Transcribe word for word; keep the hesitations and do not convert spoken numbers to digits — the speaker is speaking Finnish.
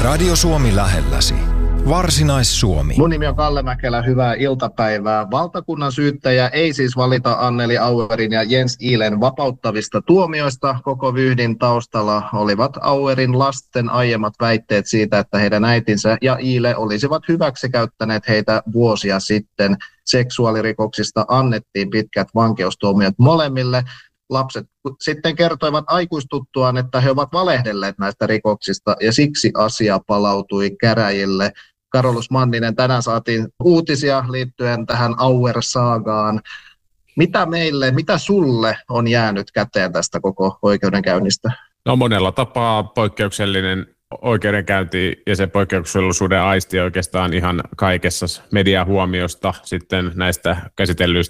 Radio Suomi lähelläsi. Varsinais-Suomi. Mun nimi on Kalle Mäkelä, hyvää iltapäivää. Valtakunnan syyttäjä ei siis valita Anneli Auerin ja Jens Ihlen vapauttavista tuomioista. Koko vyyhdin taustalla olivat Auerin lasten aiemmat väitteet siitä, että heidän äitinsä ja Ihle olisivat hyväksikäyttäneet heitä vuosia sitten. Seksuaalirikoksista annettiin pitkät vankeustuomiot molemmille. Lapset sitten kertoivat aikuistuttuaan, että he ovat valehdelleet näistä rikoksista ja siksi asia palautui käräjille. Carolus Manninen, tänään saatiin uutisia liittyen tähän Auer-saagaan. Mitä meille, mitä sulle on jäänyt käteen tästä koko oikeudenkäynnistä? No monella tapaa poikkeuksellinen oikeudenkäynti ja se poikkeuksellisuuden aisti oikeastaan ihan kaikessa mediahuomiosta sitten näistä käsitellyistä